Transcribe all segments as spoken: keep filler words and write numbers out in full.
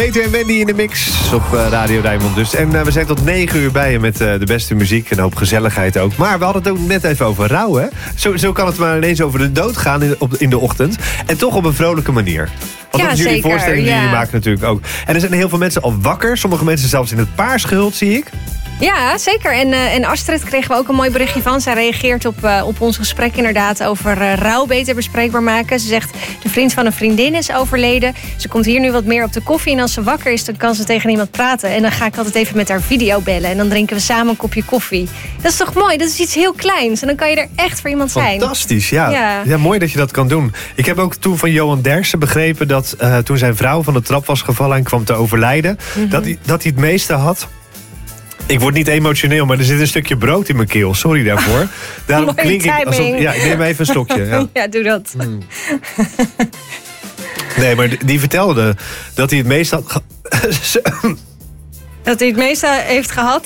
Peter en Wendy in de mix op uh, Radio Rijnmond dus. En uh, we zijn tot negen uur bij je met uh, de beste muziek en een hoop gezelligheid ook. Maar we hadden het ook net even over rouw, hè? Zo, zo kan het maar ineens over de dood gaan in, op, in de ochtend. En toch op een vrolijke manier. Want ja, dat is jullie zeker, voorstelling die ja. jullie maken natuurlijk ook. En er zijn heel veel mensen al wakker. Sommige mensen zelfs in het paars gehuld, zie ik. Ja, zeker. En, uh, en Astrid kregen we ook een mooi berichtje van. Zij reageert op, uh, op ons gesprek inderdaad over uh, rouw beter bespreekbaar maken. Ze zegt, de vriend van een vriendin is overleden. Ze komt hier nu wat meer op de koffie. En als ze wakker is, dan kan ze tegen iemand praten. En dan ga ik altijd even met haar video bellen. En dan drinken we samen een kopje koffie. Dat is toch mooi? Dat is iets heel kleins. En dan kan je er echt voor iemand zijn. Fantastisch, ja. Ja. Ja, mooi dat je dat kan doen. Ik heb ook toen van Johan Derksen begrepen dat uh, toen zijn vrouw van de trap was gevallen en kwam te overlijden, mm-hmm. dat, hij, dat hij het meeste had. Ik word niet emotioneel, maar er zit een stukje brood in mijn keel. Sorry daarvoor. Daarom klink ik alsof... Ja, ik neem even een stokje. Ja, ja doe dat. Hmm. Nee, maar die vertelde dat hij het meest had... Dat hij het meeste heeft gehad?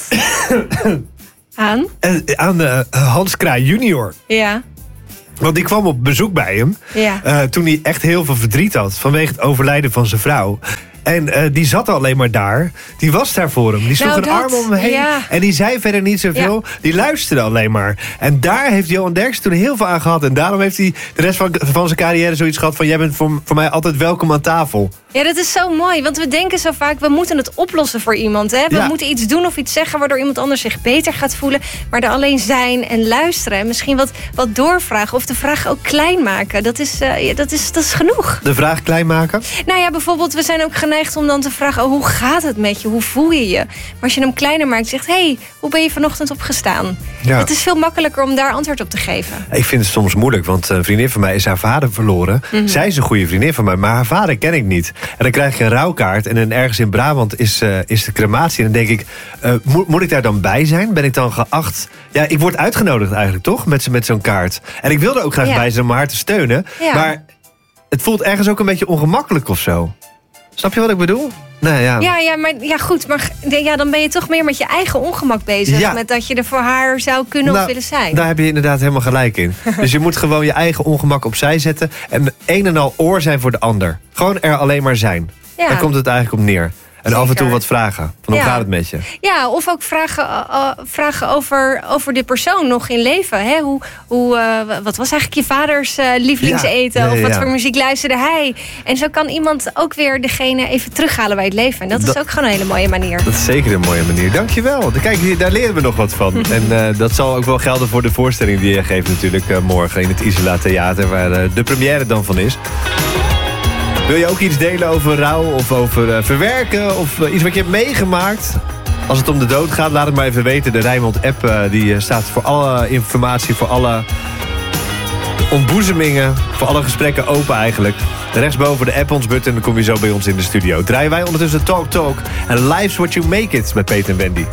Aan? Aan uh, Hans Kraai junior. Ja. Want die kwam op bezoek bij hem. Ja. Uh, toen hij echt heel veel verdriet had vanwege het overlijden van zijn vrouw. En uh, die zat alleen maar daar. Die was daar voor hem. Die sloeg nou, een dat, arm om hem heen. Ja. En die zei verder niet zoveel. Ja. Die luisterde alleen maar. En daar heeft Johan Derksen toen heel veel aan gehad. En daarom heeft hij de rest van, van zijn carrière zoiets gehad van... jij bent voor, voor mij altijd welkom aan tafel. Ja, dat is zo mooi. Want we denken zo vaak, we moeten het oplossen voor iemand. Hè? We ja. moeten iets doen of iets zeggen waardoor iemand anders zich beter gaat voelen. Maar er alleen zijn en luisteren. En misschien wat, wat doorvragen of de vraag ook klein maken. Dat is, uh, ja, dat, is, dat is genoeg. De vraag klein maken? Nou ja, bijvoorbeeld, we zijn ook geneigd om dan te vragen... Oh, hoe gaat het met je? Hoe voel je je? Maar als je hem kleiner maakt, zegt... Hé, hey, hoe ben je vanochtend opgestaan? Ja. Het is veel makkelijker om daar antwoord op te geven. Ik vind het soms moeilijk, want een vriendin van mij is haar vader verloren. Mm-hmm. Zij is een goede vriendin van mij, maar haar vader ken ik niet. En dan krijg je een rouwkaart en dan ergens in Brabant is, uh, is de crematie. En dan denk ik, uh, moet, moet ik daar dan bij zijn? Ben ik dan geacht? Ja, ik word uitgenodigd eigenlijk, toch? Met, met zo'n kaart. En ik wil er ook graag ja. bij zijn om haar te steunen. Ja. Maar het voelt ergens ook een beetje ongemakkelijk of zo. Snap je wat ik bedoel? Nee, ja. Ja, ja, maar ja, goed. Maar ja, dan ben je toch meer met je eigen ongemak bezig. Ja. Met dat je er voor haar zou kunnen nou, of willen zijn. Daar heb je inderdaad helemaal gelijk in. Dus je moet gewoon je eigen ongemak opzij zetten. En een en al oor zijn voor de ander. Gewoon er alleen maar zijn. Ja. Daar komt het eigenlijk op neer. En Zeker. Af en toe wat vragen. Van hoe ja. gaat het met je? Ja, of ook vragen, uh, vragen over, over de persoon nog in leven. Hè? Hoe, hoe, uh, wat was eigenlijk je vaders uh, lievelingseten? Ja. Nee, of wat ja. voor muziek luisterde hij? En zo kan iemand ook weer degene even terughalen bij het leven. En dat is dat, ook gewoon een hele mooie manier. Dat is zeker een mooie manier. Dankjewel. Kijk, daar leren we nog wat van. En uh, dat zal ook wel gelden voor de voorstelling die je geeft natuurlijk uh, morgen in het Isola Theater. Waar uh, de première dan van is. Wil je ook iets delen over rouw of over uh, verwerken of uh, iets wat je hebt meegemaakt? Als het om de dood gaat, laat het maar even weten. De Rijnmond-app uh, die uh, staat voor alle informatie, voor alle ontboezemingen, voor alle gesprekken open eigenlijk. Rechtsboven de app ons button, dan kom je zo bij ons in de studio. Draaien wij ondertussen Talk Talk en Life's What You Make It met Peter en Wendy.